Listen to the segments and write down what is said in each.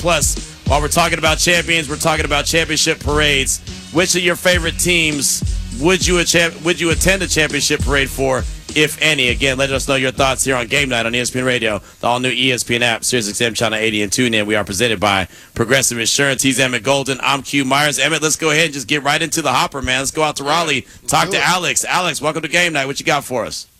Plus, while we're talking about champions, we're talking about championship parades. Which of your favorite teams would you attend a championship parade for, if any? Again, let us know your thoughts here on Game Night on ESPN Radio, the all-new ESPN app, SiriusXM Channel 80, and TuneIn. We are presented by Progressive Insurance. He's Emmett Golden. I'm Q Myers. Emmett, let's go ahead and just get right into the hopper, man. Let's go out to Raleigh, talk to Alex. Alex, welcome to Game Night. What you got for us?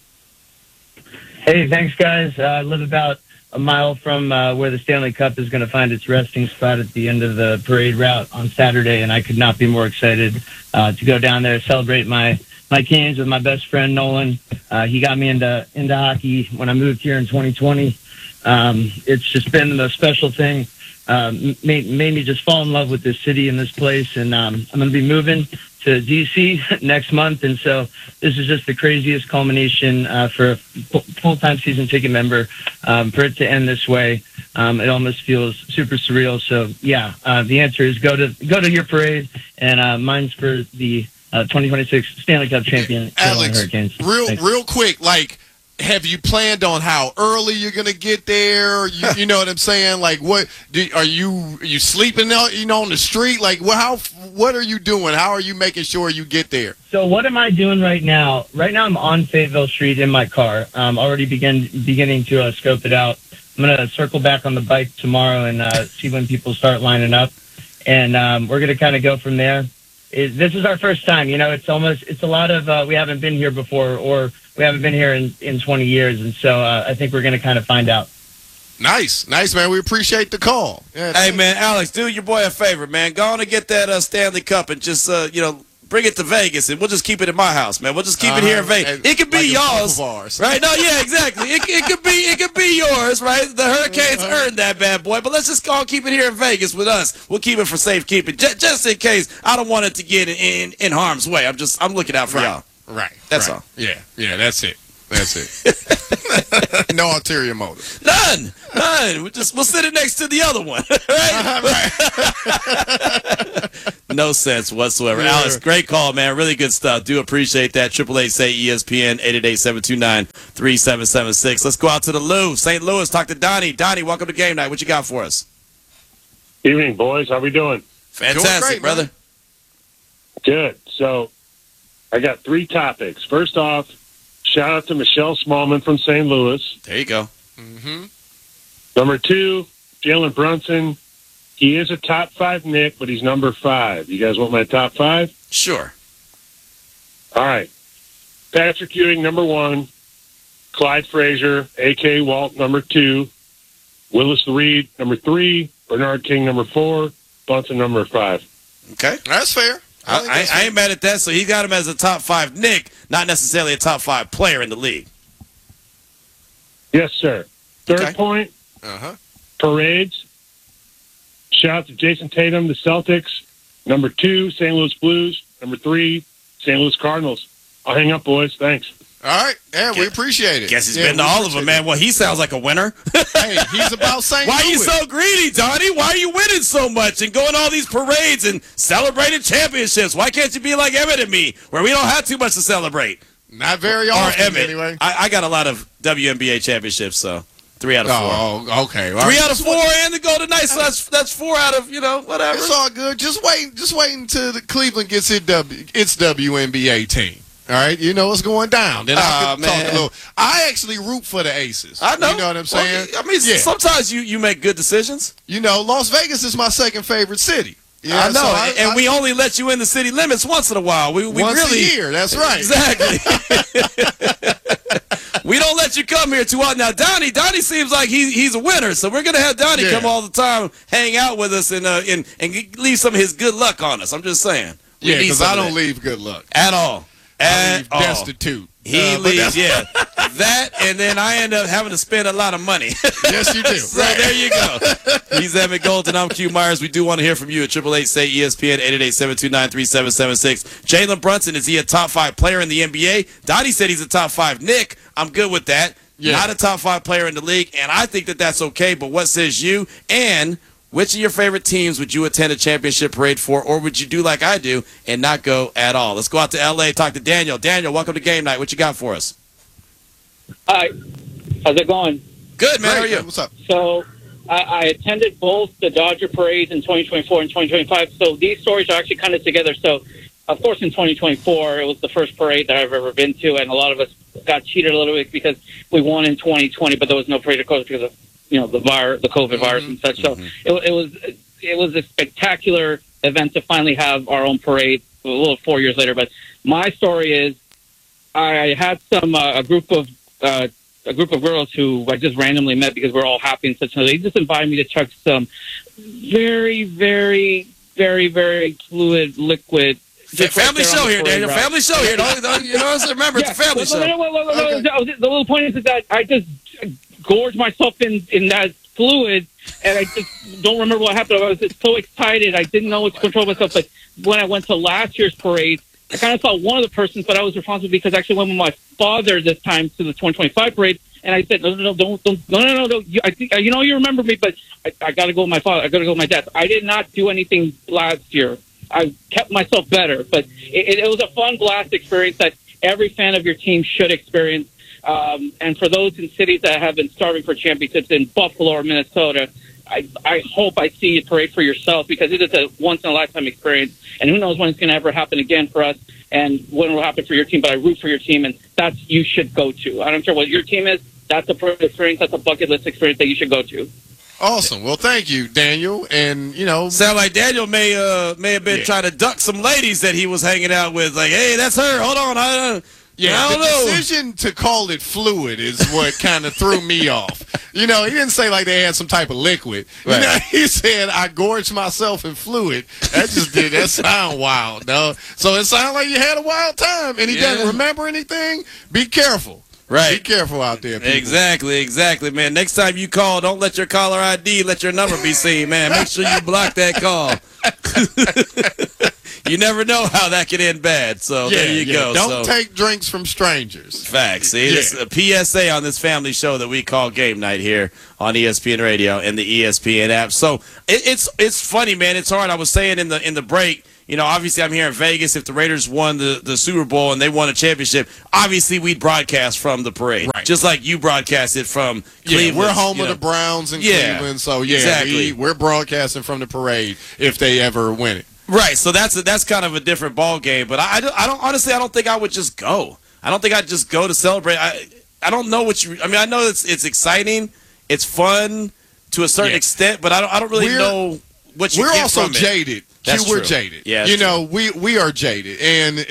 Hey, thanks, guys. I live about a mile from where the Stanley Cup is going to find its resting spot at the end of the parade route on Saturday, and I could not be more excited to go down there, celebrate my Canes with my best friend, Nolan. He got me into hockey when I moved here in 2020. It's just been the most special thing. Made me just fall in love with this city and this place, and I'm going to be moving to D.C. next month, and so this is just the craziest culmination for a full-time season ticket member. For it to end this way, it almost feels super surreal. So, yeah, the answer is go to your parade, and mine's for the 2026 Stanley Cup champion, Alex, Hurricanes. Real quick, like, have you planned on how early you're gonna get there? You know what I'm saying? Like, what are you sleeping out? On the street? Like, what are you doing? How are you making sure you get there? So, what am I doing right now? Right now, I'm on Fayetteville Street in my car. Already beginning to scope it out. I'm gonna circle back on the bike tomorrow and see when people start lining up, and we're gonna kind of go from there. This is our first time. It's a lot of we haven't been here before, or we haven't been here in 20 years, and so I think we're going to kind of find out. Nice, man. We appreciate the call. Yeah, hey, man, Alex, do your boy a favor, man. Go on and get that Stanley Cup and just, bring it to Vegas, and we'll just keep it in my house, man. We'll just keep it here in Vegas. It could be yours, right? No, yeah, exactly. It could be yours, right? The Hurricanes earned that bad boy, but let's just go and keep it here in Vegas with us. We'll keep it for safekeeping, just in case. I don't want it to get in harm's way. I'm looking out for y'all. Right. That's all. Yeah, that's it. No ulterior motive. None. We'll sit it next to the other one. Right? No sense whatsoever. Yeah. Alex, great call, man. Really good stuff. Do appreciate that. 888-SAY-ESPN, 888-729-3776. Let's go out to the Lou. St. Louis, talk to Donnie. Donnie, welcome to Game Night. What you got for us? Evening, boys. How we doing? Fantastic, great, brother. Good. So I got 3 topics. First off, shout out to Michelle Smallman from St. Louis. There you go. Mm-hmm. Number 2, Jalen Brunson. He is a top 5 Nick, but he's number 5. You guys want my top 5? Sure. All right. Patrick Ewing, number 1. Clyde Frazier, A.K. Walt, number 2. Willis Reed, number 3. Bernard King, number 4. Bunson, number 5. Okay. That's fair. I ain't mad at that. So he got him as a top 5 Nick, not necessarily a top 5 player in the league. Yes, sir. Third point, parades. Shout out to Jason Tatum, the Celtics. Number 2, St. Louis Blues. Number 3, St. Louis Cardinals. I'll hang up, boys. Thanks. All right. Yeah, we appreciate it. Guess he's been to all of them, man. Well, he sounds like a winner. Hey, he's about St. Louis. Why are you so greedy, Donnie? Why are you winning so much and going to all these parades and celebrating championships? Why can't you be like Emmett and me, where we don't have too much to celebrate? Not very often, or Emmett. Anyway. I got a lot of WNBA championships, so 3 out of 4. Oh, okay. 3 out of 4 and the Golden Knights, so that's 4 out of, whatever. It's all good. Just wait until Cleveland gets its WNBA team. All right, what's going down. Then I can talk a little. I actually root for the Aces. I know. You know what I'm saying? Well, sometimes you make good decisions. Las Vegas is my second favorite city. I know, and we only let you in the city limits once in a while. We once really, a year, that's right. Exactly. We don't let you come here too often. Now, Donnie seems like he's a winner, so we're going to have Donnie come all the time, hang out with us, and leave some of his good luck on us. I'm just saying. Yeah, because I don't leave good luck. At all. I leave destitute. He leaves, that, and then I end up having to spend a lot of money. Yes, you do. So there you go. He's Emmett Golden. I'm Q Myers. We do want to hear from you at 888-SAY-ESPN, 888-729-3776. Jalen Brunson, is he a top 5 player in the NBA? Donnie said he's a top 5 Nick. I'm good with that. Yeah. Not a top 5 player in the league, and I think that that's okay, but what says you? And which of your favorite teams would you attend a championship parade for, or would you do like I do and not go at all? Let's go out to L.A., talk to Daniel. Daniel, welcome to Game Night. What you got for us? Hi. How's it going? Good, man. How are you? What's up? So I attended both the Dodger parades in 2024 and 2025. So these stories are actually kind of together. So, of course, in 2024, it was the first parade that I've ever been to, and a lot of us got cheated a little bit because we won in 2020, but there was no parade, of course, because of the COVID virus and such. So it was a spectacular event to finally have our own parade a little 4 years later. But my story is, I had a group of girls who I just randomly met because we're all happy and such. And they just invited me to chug some very, very, very, very fluid liquid. Family show here, Daniel. Family show here. Remember, it's a family show. The little point is that I just gorged myself in that fluid, and I just don't remember what happened. I was just so excited. I didn't know what to control myself. But when I went to last year's parade, I kind of saw one of the persons, but I was responsible because I actually went with my father this time to the 2025 parade, and I said, no, I think you remember me, but I got to go with my father. I got to go with my dad. I did not do anything last year. I kept myself better, but it was a fun blast experience that every fan of your team should experience. And for those in cities that have been starving for championships in Buffalo or Minnesota, I hope I see you parade for yourself because it is a once-in-a-lifetime experience. And who knows when it's going to ever happen again for us and when it will happen for your team. But I root for your team, and that's you should go to. I don't care what your team is. That's a perfect experience. That's a bucket list experience that you should go to. Awesome. Well, thank you, Daniel. And, sound like Daniel may have been trying to duck some ladies that he was hanging out with. Like, hey, that's her. Hold on. I don't know. The decision to call it fluid is what kind of threw me off. He didn't say like they had some type of liquid. Right. He said, I gorged myself in fluid. That sound wild, no? So it sounded like you had a wild time, and he doesn't remember anything. Be careful. Right. Be careful out there, people. Exactly, man. Next time you call, don't let your caller ID, let your number be seen, man. Make sure you block that call. You never know how that could end bad. So there you go. Don't take drinks from strangers. Facts. See, it's a PSA on this family show that we call Game Night here on ESPN Radio and the ESPN app. So it's funny, man. It's hard. I was saying in the break, obviously I'm here in Vegas. If the Raiders won the Super Bowl and they won a championship, obviously we'd broadcast from the parade. Right. Just like you broadcasted from Cleveland. We're home of the Browns in Cleveland. So, exactly. We're broadcasting from the parade if they ever win it. Right, so that's kind of a different ball game. But I don't think I would just go. I don't think I'd just go to celebrate. I don't know what you. I mean, I know it's exciting, it's fun to a certain extent, but I don't really know what you. We're get also from it. jaded. That's we're true. jaded. Yeah, we are jaded, and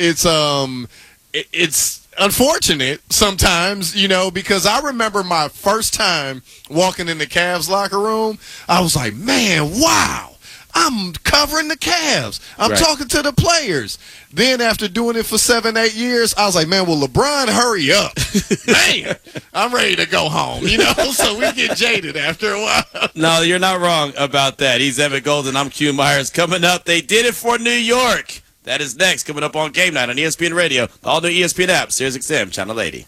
it's unfortunate sometimes, because I remember my first time walking in the Cavs locker room. I was like, man, wow. I'm covering the Cavs. I'm talking to the players. Then after doing it for 7-8 years, I was like, man, will LeBron hurry up? Man, I'm ready to go home, so we get jaded after a while. No, you're not wrong about that. He's Evan Golden. I'm Q Myers. Coming up, they did it for New York. That is next, coming up on Game Night on ESPN Radio, the all-new ESPN app, Sirius XM, Channel 80.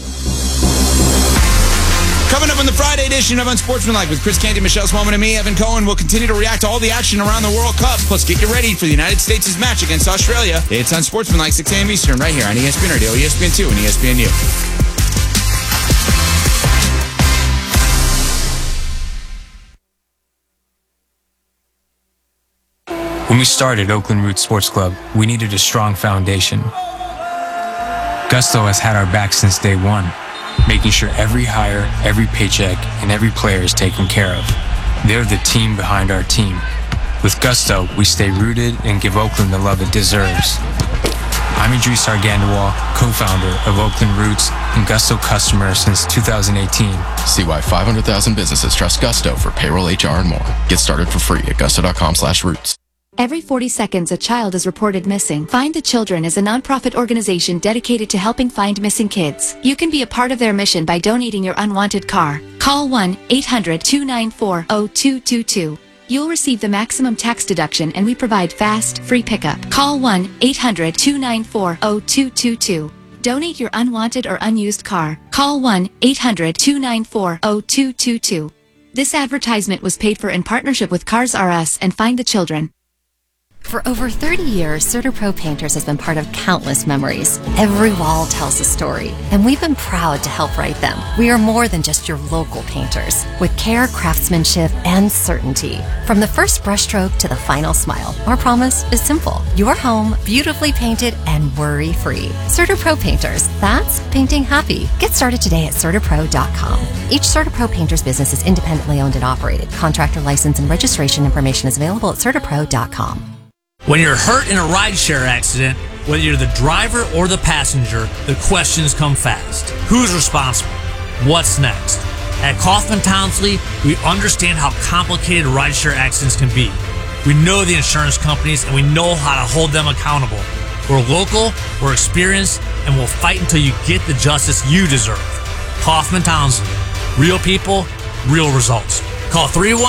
Coming up on the Friday edition of Unsportsmanlike with Chris Canty, Michelle Swellman, and me, Evan Cohen. We'll continue to react to all the action around the World Cup. Plus, get you ready for the United States' match against Australia. It's Unsportsmanlike, 6 a.m. Eastern, right here on ESPN Radio, ESPN2, and ESPNU. When we started Oakland Roots Sports Club, we needed a strong foundation. Gusto has had our back since day one, making sure every hire, every paycheck, and every player is taken care of. They're the team behind our team. With Gusto, we stay rooted and give Oakland the love it deserves. I'm Idris Argandawal, co-founder of Oakland Roots and Gusto customer since 2018. See why 500,000 businesses trust Gusto for payroll, HR, and more. Get started for free at gusto.com/roots. Every 40 seconds, a child is reported missing. Find the Children is a nonprofit organization dedicated to helping find missing kids. You can be a part of their mission by donating your unwanted car. Call 1-800-294-0222. You'll receive the maximum tax deduction, and we provide fast, free pickup. Call 1-800-294-0222. Donate your unwanted or unused car. Call 1-800-294-0222. This advertisement was paid for in partnership with Cars R Us and Find the Children. For over 30 years, CertaPro Painters has been part of countless memories. Every wall tells a story, and we've been proud to help write them. We are more than just your local painters, with care, craftsmanship, and certainty. From the first brushstroke to the final smile, our promise is simple. Your home, beautifully painted and worry-free. CertaPro Painters, that's painting happy. Get started today at CertaPro.com. Each CertaPro Painters business is independently owned and operated. Contractor license and registration information is available at CertaPro.com. When you're hurt in a rideshare accident, whether you're the driver or the passenger, the questions come fast. Who's responsible? What's next? At Kaufman Townsley, we understand how complicated rideshare accidents can be. We know the insurance companies and we know how to hold them accountable. We're local, we're experienced, and we'll fight until you get the justice you deserve. Kaufman Townsley. Real people, real results. Call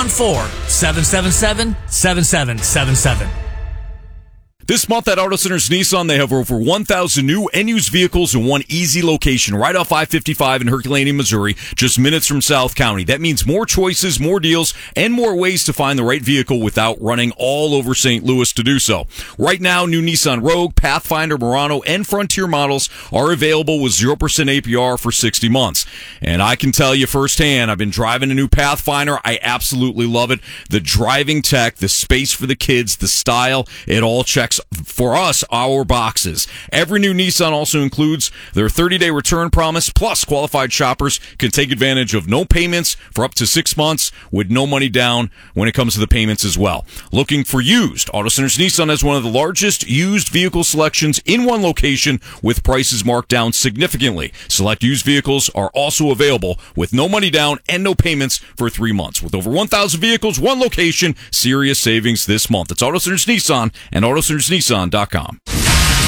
314-777-7777. This month at Auto Centers Nissan, they have over 1,000 new and used vehicles in one easy location, right off I-55 in Herculaneum, Missouri, just minutes from South County. That means more choices, more deals, and more ways to find the right vehicle without running all over St. Louis to do so. Right now, new Nissan Rogue, Pathfinder, Murano, and Frontier models are available with 0% APR for 60 months. And I can tell you firsthand, I've been driving a new Pathfinder. I absolutely love it. The driving tech, the space for the kids, the style, it all checks for us, our boxes. Every new Nissan also includes their 30-day return promise, plus qualified shoppers can take advantage of no payments for up to 6 months with no money down when it comes to the payments as well. Looking for used? Auto Centers Nissan has one of the largest used vehicle selections in one location with prices marked down significantly. Select used vehicles are also available with no money down and no payments for 3 months. With over 1,000 vehicles, one location, serious savings this month. It's Auto Centers Nissan and AutoCentersNissan.com.